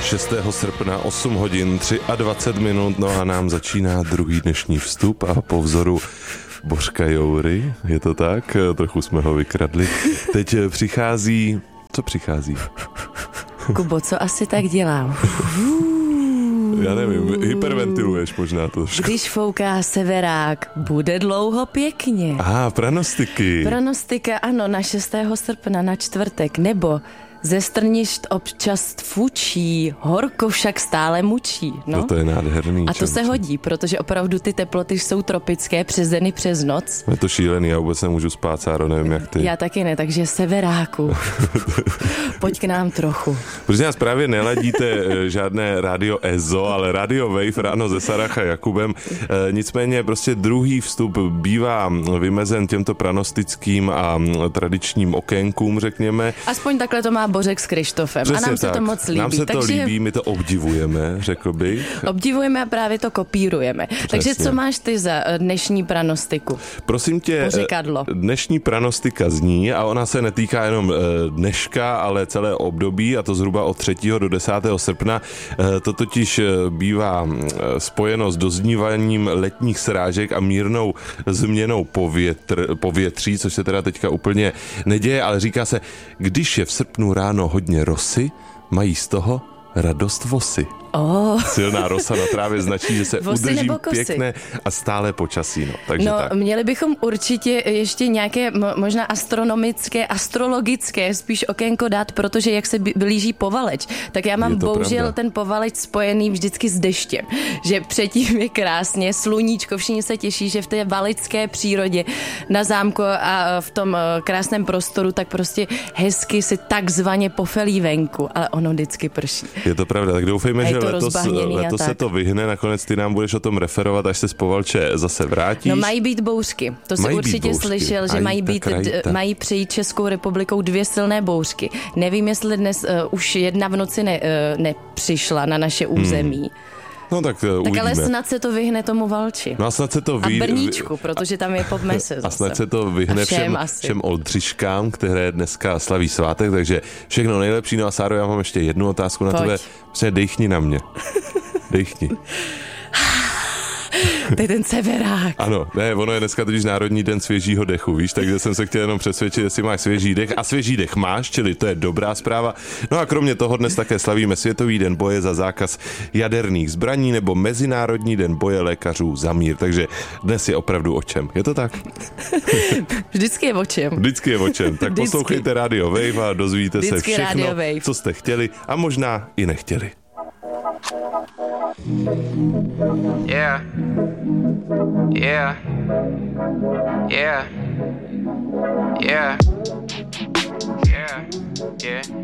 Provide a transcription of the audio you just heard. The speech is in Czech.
6. srpna 8 hodin 23 minut, no a nám začíná druhý dnešní vstup a po vzoru Božka Joury, je to tak? Trochu jsme ho vykradli. Teď přichází... Co přichází? Kubo, co asi tak dělám? Já nevím, hyperventiluješ možná to. Když fouká severák, bude dlouho pěkně. Pranostiky. Pranostika, ano, na 6. srpna, na čtvrtek, nebo ze strnišť občas fučí, horko však stále mučí. No, to je nádherný. A to se hodí, protože opravdu ty teploty jsou tropické přes den i přes noc. Je to šílený, já vůbec nemůžu spát, Sáro, nevím jak ty. Já taky ne, takže severáku, pojď k nám trochu. Protože nás právě neladíte žádné Radio EZO, ale Radio Wave ráno se Sarah a Jakubem. Nicméně prostě druhý vstup bývá vymezen těmto pranostickým a tradičním okénkům, řekněme. Aspoň takhle to má Bořek s Krištofem. Přesně a nám se tak. to moc líbí. Nám se to líbí, my to obdivujeme, řekl bych. Obdivujeme a právě to kopírujeme. Přesně. Takže co máš ty za dnešní pranostiku? Prosím tě, Pořekadlo. Dnešní pranostika zní, a ona se netýká jenom dneška, ale celé období, a to zhruba od 3. do 10. srpna. To totiž bývá spojeno s dozníváním letních srážek a mírnou změnou povětří, což se teda teďka úplně neděje, ale říká se, když je v srpnu ráno hodně rosy, mají z toho radost vosy. Silná rosa na trávě značí, že se udrží pěkné a stále počasí. Takže tak. Měli bychom určitě ještě nějaké možná astronomické, astrologické spíš okénko dát, protože jak se blíží povaleč, tak já mám bohužel ten povaleč spojený vždycky s deštěm. Že předtím je krásně, sluníčko, všichni se těší, že v té valičské přírodě na zámku a v tom krásném prostoru tak prostě hezky si takzvaně pofelí venku, ale ono vždycky prší. Je to pravda, tak doufejme, že letos se to vyhne, nakonec ty nám budeš o tom referovat, až se z Povalče zase vrátíš. No mají být bouřky, to jsi určitě slyšel, že mají přejít Českou republikou 2 silné bouřky. Nevím, jestli dnes už jedna v noci nepřišla na naše území. No tak uvidíme. Tak ale snad se to vyhne tomu Valči. No a snad se to a Brníčku, protože tam je pod mese zase. A snad se to vyhne všem Oldřiškám, které dneska slaví svátek, takže všechno nejlepší. No a Sáro, já mám ještě jednu otázku na tebe. Dejchni na mě. Dejchni. To je ten severák. Ano, ne, ono je dneska totiž Národní den svěžího dechu, víš, takže jsem se chtěl jenom přesvědčit, jestli máš svěží dech, a svěží dech máš, čili to je dobrá zpráva. No a kromě toho dnes také slavíme Světový den boje za zákaz jaderných zbraní nebo Mezinárodní den boje lékařů za mír, takže dnes je opravdu o čem. Je to tak? Vždycky je o čem. Vždycky je o čem. Tak vždycky. Poslouchejte Radio Wave a dozvíte vždycky se všechno, co jste chtěli a možná i nechtěli. Yeah. Yeah. Yeah. Yeah. Yeah. Yeah.